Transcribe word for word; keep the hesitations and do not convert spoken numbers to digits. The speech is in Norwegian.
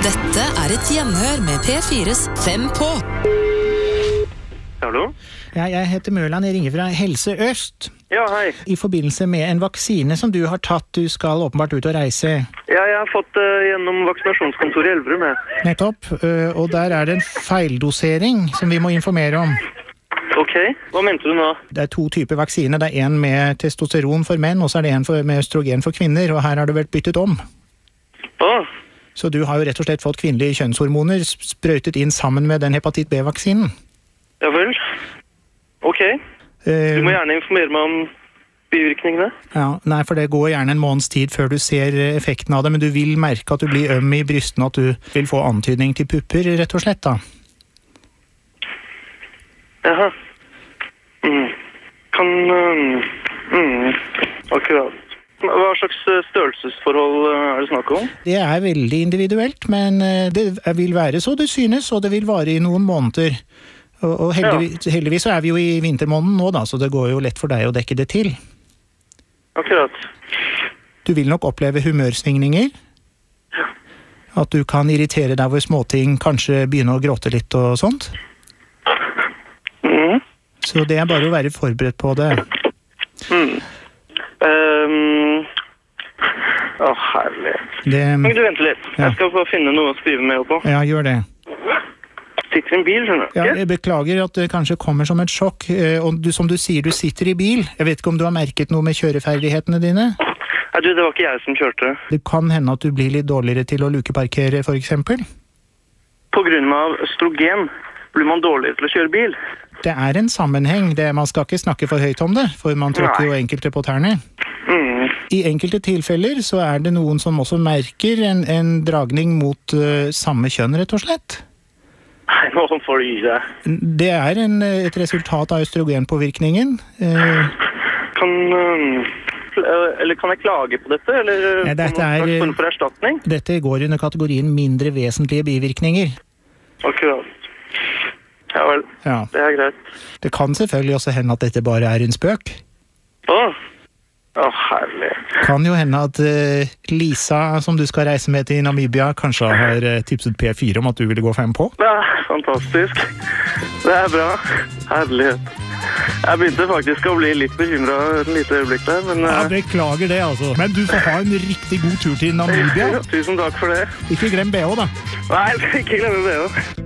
Dette er et gjenhør med P fires Fem på. Hallo? Ja, jeg heter Mørland, jeg ringer fra Helse Øst. Ja, hei. I forbindelse med en vaksine som du har tatt, du skal åpenbart ut og reise. Ja, jeg har fått uh, gjennom vaksinasjonskontoret i Elverum. Jeg. Nettopp, uh, og der er det en feildosering som vi må informere om. Ok, hva mente du nå? Det er to typer vaksine, det er en med testosteron for menn, og så er det en for, med østrogen for kvinner, og her har det vært byttet om. Åh. Så du har jo rett og slett fått kvinnelige kjønnshormoner sprøytet inn sammen med den hepatitt B-vaksinen. Ja vel. Ok. Du må gjerne informere meg om bivirkningene. Ja, nei, for det går gjerne en måneds tid før du ser effekten av det, men du vil merke at du blir øm i brystene, at du vil få antydning til pupper, rett og slett da. Jaha. Mm. Kan... Um, mm, akkurat. Hva slags størrelsesforhold er det snakk om? Det er veldig individuelt, men det vil være så det synes, og det vil vare i noen måneder. Og, og heldigvis, ja. heldigvis så er vi jo i vintermåneden nå da, så det går jo lett for deg å dekke det til. Akkurat. Du vil nok oppleve humørsvingninger. Ja. At du kan irritere deg over småting, kanskje begynne å gråte litt og sånt. Mhm. Så det er bare å være forberedt på det. Mhm. Um, å, herlig. Det, kan du vente litt? Ja. Jeg skal få finne noe å skrive med på. Ja, gjør det. Sitter i en bil, skjønner du? Ja, jeg beklager at det kanskje kommer som et sjokk. Og du, som du sier, du sitter i bil. Jeg vet ikke om du har merket noe med kjøreferdighetene dine? Nei, du, det var ikke jeg som kjørte. Det kan hende at du blir litt dårligere til å lukeparkere, for eksempel. På grunn av østrogen blir man dårligere til å kjøre bil. Det er en sammenheng. Det, man skal ikke snakke for høyt om det, for man tråkker jo enkelte på tærne. Mm. I enkelte tilfeller så er det noen som også merker en, en dragning mot uh, samme kjønn, rett og slett. Nei, nå får du gi deg. Det er en, et resultat av østrogenpåvirkningen. Uh, kan, um, eller kan jeg klage på dette, eller ja, dette er, noen form for erstatning? Dette går under kategorien mindre vesentlige bivirkninger. Akkurat. Ja vel, ja. Det er greit. Det kan selvfølgelig også hende at dette bare er en spøk. Åh, åh herlig. Kan jo hende at uh, Lisa, som du skal reise med til Namibia, kanskje har uh, tipset P fire om at du ville gå fem på? Ja, fantastisk. Det er bra. Herlighet. Jeg begynte faktisk å bli litt bekymret et lite øyeblikk der, men... Uh... Ja, beklager det altså. Men du får ha en riktig god tur til Namibia. Tusen takk for det. Ikke glem B H da. Nei, ikke glem B H.